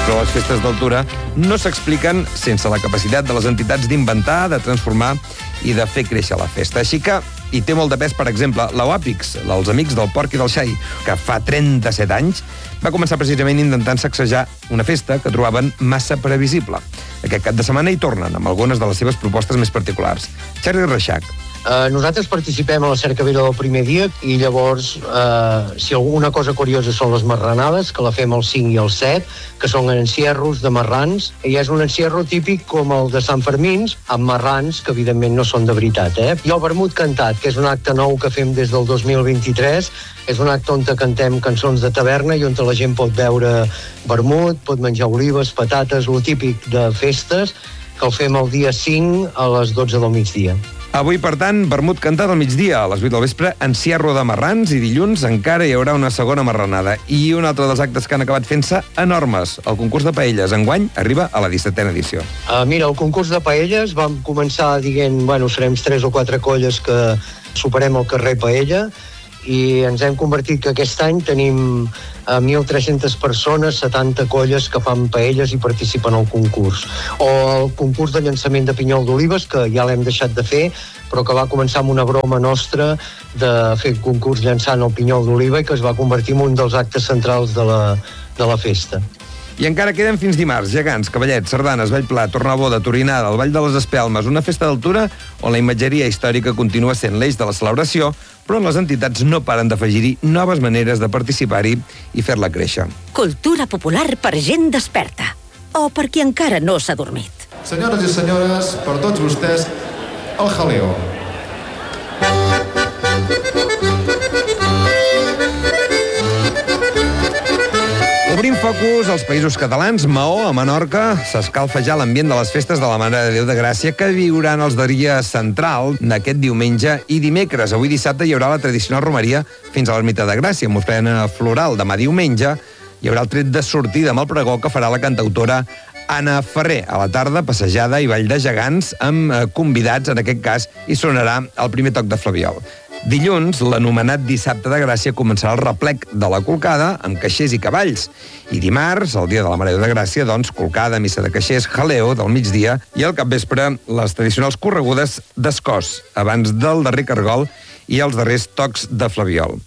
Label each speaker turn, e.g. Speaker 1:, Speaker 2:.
Speaker 1: Però les festes d'altura no s'expliquen sense la capacitat de les entitats d'inventar, de transformar i de fer créixer la festa. Així que hi té molt de pes, per exemple, l'OAPIX, els Amics del Porc i del Xai, que fa 37 anys va començar precisament intentant sacsejar una festa que trobaven massa previsible. Aquest cap de setmana hi tornen amb algunes de les seves propostes més particulars. Charlie Reixac.
Speaker 2: Nosaltres participem a la cercavila del primer dia i llavors, si alguna cosa curiosa són les marranades, que la fem el 5 i el 7, que són encierros de marrans, i és un encierro típic com el de Sant Fermins, amb marrans que evidentment no són de veritat. I el vermut cantat, que és un acte nou que fem des del 2023, és un acte on cantem cançons de taverna i on la gent pot beure vermut, pot menjar olives, patates, lo típic de festes, que el fem el dia 5 a les 12 del migdia.
Speaker 1: Avui, per tant, vermut cantat al migdia, a les 8 del vespre, encierro de marrans, i dilluns encara hi haurà una segona marranada. I un altre dels actes que han acabat fent-se enormes. El concurs de paelles enguany arriba a la 17a edició.
Speaker 2: Mira, el concurs de paelles vam començar dient, serem 3 o 4 colles que superem el carrer Paella, i ens hem convertit que aquest any tenim 1.300 persones, 70 colles que fan paelles i participen al concurs. O el concurs de llançament de pinyol d'olives, que ja l'hem deixat de fer, però que va començar amb una broma nostra de fer concurs llançant el pinyol d'oliva i que es va convertir en un dels actes centrals de la festa.
Speaker 1: I encara queden fins dimarts gegants, cavallets, sardanes, Vallpla, Tornaboda, Torinada, el Vall de les Espelmes, una festa d'altura on la imatgeria històrica continua sent l'eix de la celebració, però on les entitats no paren d'afegir-hi noves maneres de participar-hi i fer-la créixer.
Speaker 3: Cultura popular per gent desperta, o per qui encara no s'ha dormit.
Speaker 4: Senyores i senyores, per tots vostès, el jaleo.
Speaker 1: Obrim focus als països catalans. Maó, a Menorca, s'escalfa ja l'ambient de les festes de la Mare de Déu de Gràcia que viuran els dies central d'aquest diumenge i dimecres. Avui dissabte hi haurà la tradicional romeria fins a l'ermita de Gràcia, amb ofrena floral. Demà diumenge hi haurà el tret de sortida amb el pregó que farà la cantautora Anna Ferrer. A la tarda, passejada i ball de gegants amb convidats, en aquest cas, i sonarà el primer toc de flabiol. Dilluns, l'anomenat Dissabte de Gràcia, començarà el replec de la colcada amb caixers i cavalls. I dimarts, el dia de la Mare de Déu de Gràcia, doncs, colcada, missa de caixers, jaleo del migdia i al capvespre les tradicionals corregudes d'escòs abans del darrer cargol i els darrers tocs de flabiol.